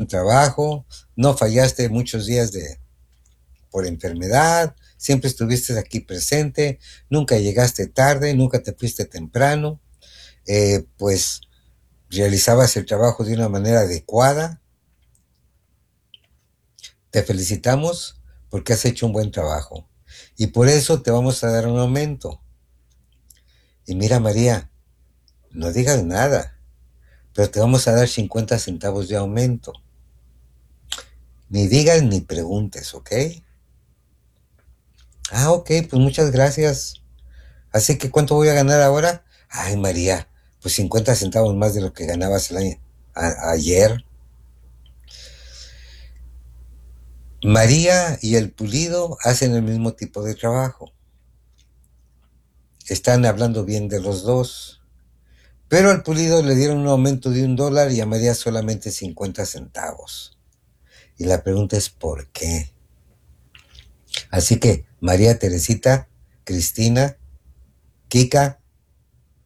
trabajo, no fallaste muchos días por enfermedad, siempre estuviste aquí presente, nunca llegaste tarde, nunca te fuiste temprano, pues realizabas el trabajo de una manera adecuada. Te felicitamos porque has hecho un buen trabajo y por eso te vamos a dar un aumento. Y mira, María, no digas nada, pero te vamos a dar 50 centavos de aumento. Ni digas ni preguntes, ¿ok? Ah, ok, pues muchas gracias. Así que, ¿cuánto voy a ganar ahora? Ay, María, pues 50 centavos más de lo que ganabas ayer. María y el Pulido hacen el mismo tipo de trabajo. Están hablando bien de los dos. Pero al Pulido le dieron un aumento de $1 y a María solamente 50 centavos. Y la pregunta es ¿por qué? Así que, María Teresita, Cristina, Kika,